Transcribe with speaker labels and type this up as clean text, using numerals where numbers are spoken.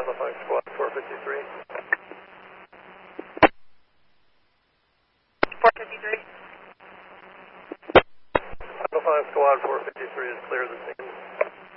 Speaker 1: Alpha 5 Squad 453.
Speaker 2: 453.
Speaker 1: Alpha 5 Squad 453 is clear of the scene.